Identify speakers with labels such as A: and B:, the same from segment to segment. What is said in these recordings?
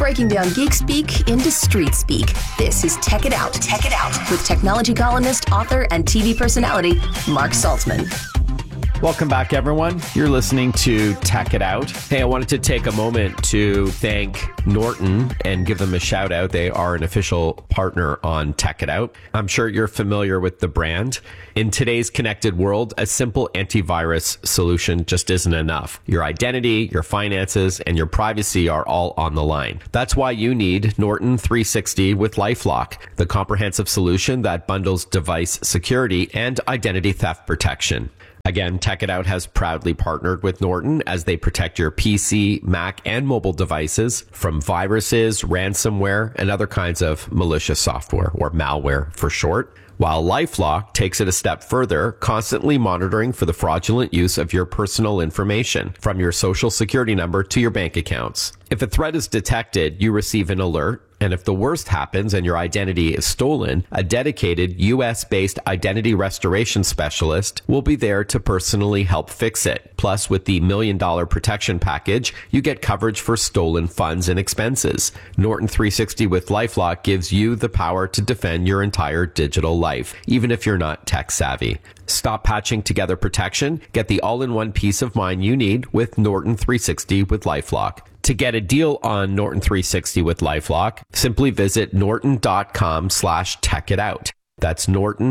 A: Breaking down geek speak into street speak. This is Tech It Out. Tech It Out with technology columnist, author, and TV personality Mark Saltzman.
B: Welcome back, everyone. You're listening to Tech It Out. Hey, I wanted to take a moment to thank Norton and give them a shout out. They are an official partner on Tech It Out. I'm sure you're familiar with the brand. In today's connected world, a simple antivirus solution just isn't enough. Your identity, your finances, and your privacy are all on the line. That's why you need Norton 360 with LifeLock, the comprehensive solution that bundles device security and identity theft protection. Again, Tech It Out has proudly partnered with Norton as they protect your PC, Mac, and mobile devices from viruses, ransomware, and other kinds of malicious software, or malware for short. While LifeLock takes it a step further, constantly monitoring for the fraudulent use of your personal information, from your social security number to your bank accounts. If a threat is detected, you receive an alert. And if the worst happens and your identity is stolen, a dedicated US-based identity restoration specialist will be there to personally help fix it. Plus, with the $1 million protection package, you get coverage for stolen funds and expenses. Norton 360 with LifeLock gives you the power to defend your entire digital life, even if you're not tech savvy. Stop patching together protection. Get the all-in-one peace of mind you need with Norton 360 with LifeLock. To get a deal on Norton 360 with LifeLock, simply visit norton.com/techitout. That's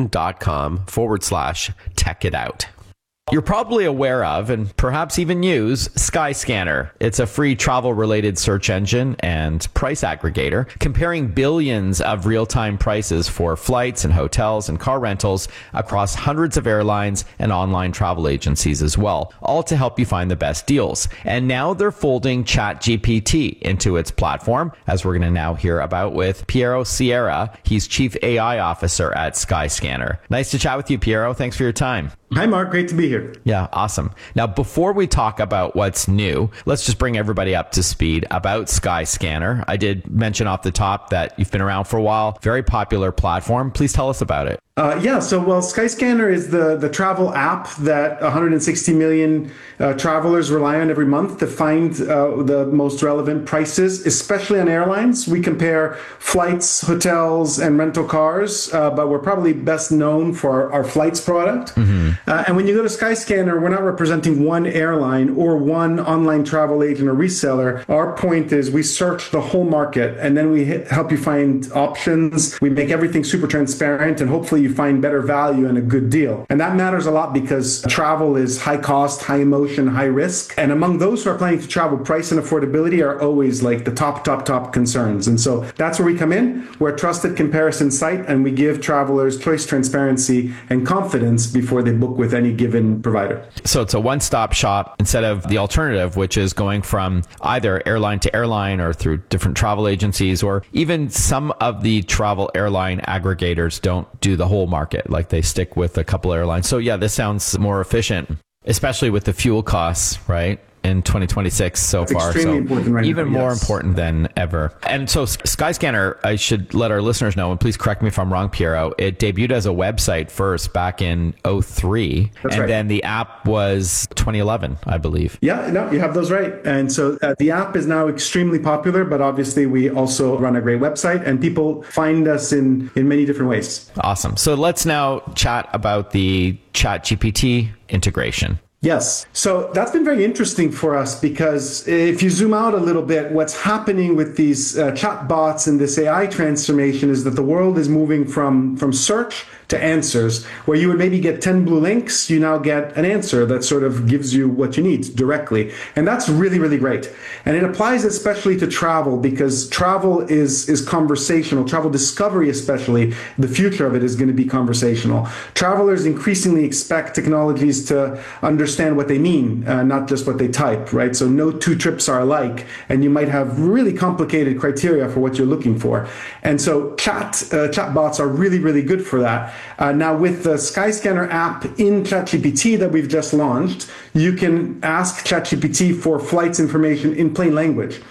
B: norton.com/techitout. You're probably aware of, and perhaps even use, Skyscanner. It's a free travel-related search engine and price aggregator, comparing billions of real-time prices for flights and hotels and car rentals across hundreds of airlines and online travel agencies as well, all to help you find the best deals. And now they're folding ChatGPT into its platform, as we're going to now hear about with Piero Sierra. He's Chief AI Officer at Skyscanner. Nice to chat with you, Piero. Thanks for your time.
C: Hi, Mark. Great to be here.
B: Yeah, awesome. Now, before we talk about what's new, let's just bring everybody up to speed about Skyscanner. I did mention off the top that you've been around for a while. Very popular platform. Please tell us about it.
C: Skyscanner is the travel app that 160 million travelers rely on every month to find the most relevant prices, especially on airlines. We compare flights, hotels, and rental cars, but we're probably best known for our flights product. Mm-hmm. And when you go to Skyscanner, we're not representing one airline or one online travel agent or reseller. Our point is we search the whole market, and then we help you find options. We make everything super transparent, and hopefully you find better value and a good deal. And that matters a lot because travel is high cost, high emotion, high risk. And among those who are planning to travel, price and affordability are always like the top concerns. And so that's where we come in. We're a trusted comparison site, and we give travelers choice, transparency, and confidence before they book with any given provider.
B: So it's a one-stop shop instead of the alternative, which is going from either airline to airline or through different travel agencies, or even some of the travel airline aggregators don't do the whole market. Like they stick with a couple airlines. So yeah, this sounds more efficient, especially with the fuel costs, right? In 2026 so far. So even more important than ever. And so Skyscanner, I should let our listeners know, and please correct me if I'm wrong, Piero, it debuted as a website first back in 2003. That's right. Then the app was 2011, I believe.
C: Yeah, no, you have those right. And so the app is now extremely popular, but obviously we also run a great website, and people find us in many different ways.
B: Awesome. So let's now chat about the ChatGPT integration.
C: Yes. So that's been very interesting for us because if you zoom out a little bit, what's happening with these chatbots and this AI transformation is that the world is moving from search to answers. Where you would maybe get 10 blue links, you now get an answer that sort of gives you what you need directly. And that's really, really great. And it applies especially to travel because travel is conversational. Travel discovery especially, the future of it is going to be conversational. Travelers increasingly expect technologies to understand what they mean, not just what they type, right? So no two trips are alike, and you might have really complicated criteria for what you're looking for. And so chatbots are really, really good for that. Now with the Skyscanner app in ChatGPT that we've just launched, you can ask ChatGPT for flights information in plain language.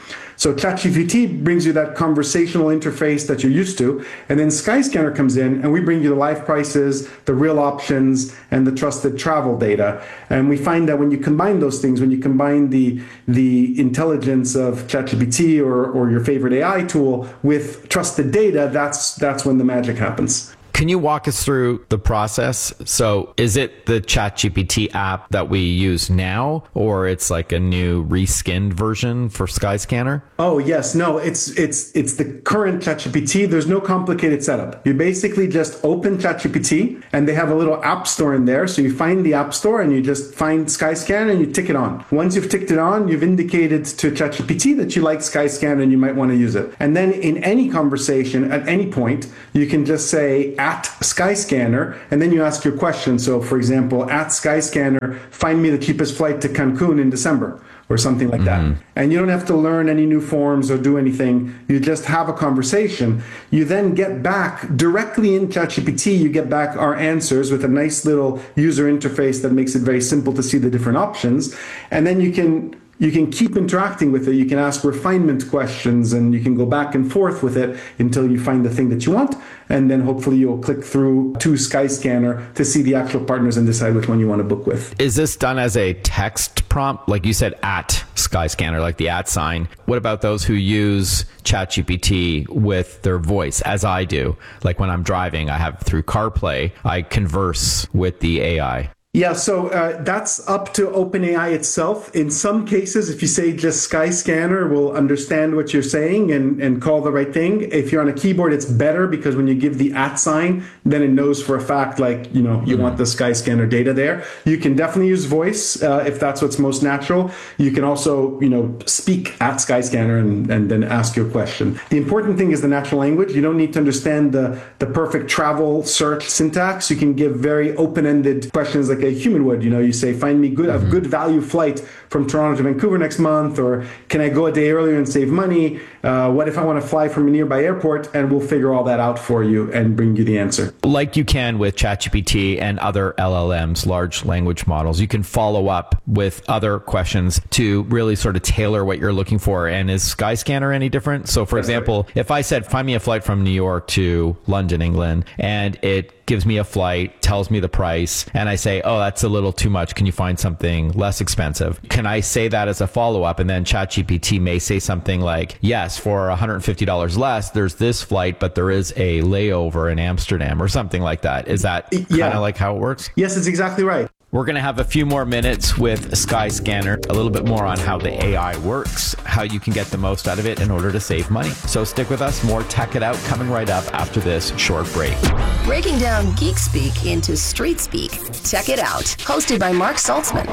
C: So ChatGPT brings you that conversational interface that you're used to, and then Skyscanner comes in and we bring you the live prices, the real options, and the trusted travel data. And we find that when you combine those things, when you combine the intelligence of ChatGPT or your favorite AI tool with trusted data, that's when the magic happens.
B: Can you walk us through the process? So is it the ChatGPT app that we use now, or it's like a new reskinned version for Skyscanner?
C: Oh, yes. No, it's the current ChatGPT. There's no complicated setup. You basically just open ChatGPT and they have a little app store in there. So you find the app store and you just find Skyscanner and you tick it on. Once you've ticked it on, you've indicated to ChatGPT that you like Skyscanner and you might want to use it. And then in any conversation at any point, you can just say at Skyscanner, and then you ask your question. So, for example, at Skyscanner, find me the cheapest flight to Cancun in December, or something like that. And you don't have to learn any new forms or do anything. You just have a conversation. You then get back directly in ChatGPT, you get back our answers with a nice little user interface that makes it very simple to see the different options. And then you can keep interacting with it. You can ask refinement questions and you can go back and forth with it until you find the thing that you want. And then hopefully you'll click through to Skyscanner to see the actual partners and decide which one you want to book with.
B: Is this done as a text prompt? Like you said, at Skyscanner, like the at sign. What about those who use ChatGPT with their voice, as I do? Like when I'm driving, I have through CarPlay, I converse with the AI.
C: Yeah, so that's up to OpenAI itself. In some cases, if you say just Skyscanner, will understand what you're saying and call the right thing. If you're on a keyboard, it's better because when you give the at sign, then it knows for a fact, like, you want the Skyscanner data there. You can definitely use voice if that's what's most natural. You can also, speak at Skyscanner and then ask your question. The important thing is the natural language. You don't need to understand the perfect travel search syntax. You can give very open-ended questions like a human would. You say, find me a good value flight from Toronto to Vancouver next month, or can I go a day earlier and save money? What if I want to fly from a nearby airport? And we'll figure all that out for you and bring you the answer.
B: Like you can with ChatGPT and other LLMs, large language models, you can follow up with other questions to really sort of tailor what you're looking for. And is Skyscanner any different? So for example, if I said, find me a flight from New York to London, England, and it gives me a flight, tells me the price, and I say, oh, that's a little too much. Can you find something less expensive? Can I say that as a follow-up? And then ChatGPT may say something like, yes, for $150 less, there's this flight, but there is a layover in Amsterdam or something like that. Is that kind of like how it works?
C: Yes, it's exactly right.
B: We're going to have a few more minutes with Skyscanner, a little bit more on how the AI works, how you can get the most out of it in order to save money. So stick with us. More Tech It Out coming right up after this short break.
A: Breaking down geek speak into street speak. Tech It Out, hosted by Mark Saltzman.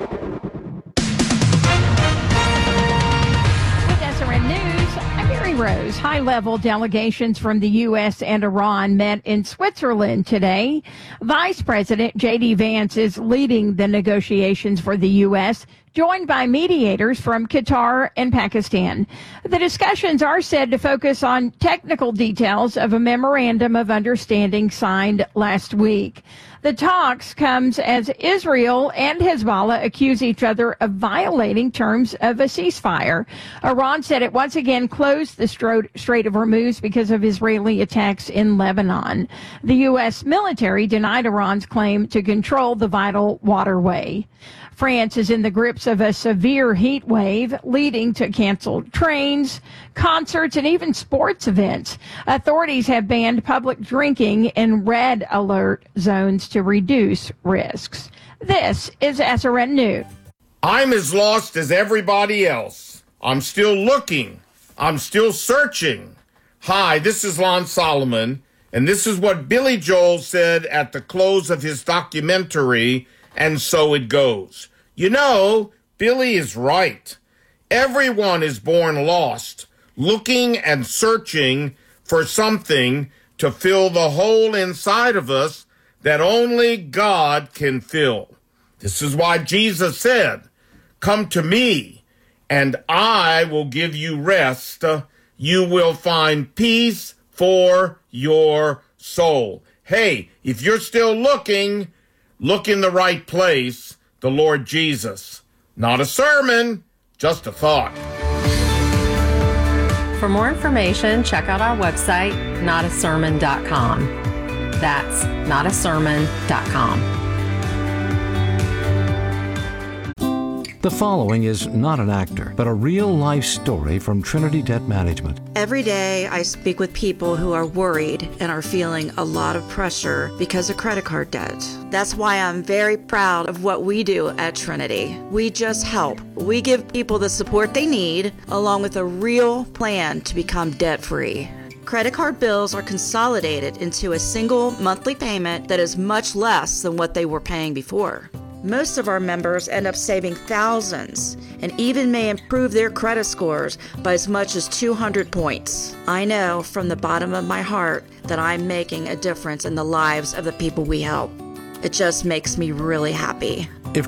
D: Rose. High-level delegations from the U.S. and Iran met in Switzerland today. Vice President J.D. Vance is leading the negotiations for the U.S., joined by mediators from Qatar and Pakistan. The discussions are said to focus on technical details of a memorandum of understanding signed last week. The talks comes as Israel and Hezbollah accuse each other of violating terms of a ceasefire. Iran said it once again closed the Strait of Hormuz because of Israeli attacks in Lebanon. The U.S. military denied Iran's claim to control the vital waterway. France is in the grips of a severe heat wave, leading to canceled trains, concerts, and even sports events. Authorities have banned public drinking in red alert zones to reduce risks. This is SRN News.
E: I'm as lost as everybody else. I'm still looking. I'm still searching. Hi, this is Lon Solomon, and this is what Billy Joel said at the close of his documentary, And So It Goes. Billy is right. Everyone is born lost, looking and searching for something to fill the hole inside of us that only God can fill. This is why Jesus said, come to me, and I will give you rest. You will find peace for your soul. Hey, if you're still looking, look in the right place, the Lord Jesus. Not a sermon, just a thought.
F: For more information, check out our website, notasermon.com. That's notasermon.com.
G: The following is not an actor, but a real-life story from Trinity Debt Management.
H: Every day I speak with people who are worried and are feeling a lot of pressure because of credit card debt. That's why I'm very proud of what we do at Trinity. We just help. We give people the support they need, along with a real plan to become debt-free. Credit card bills are consolidated into a single monthly payment that is much less than what they were paying before. Most of our members end up saving thousands and even may improve their credit scores by as much as 200 points. I know from the bottom of my heart that I'm making a difference in the lives of the people we help. It just makes me really happy.
G: If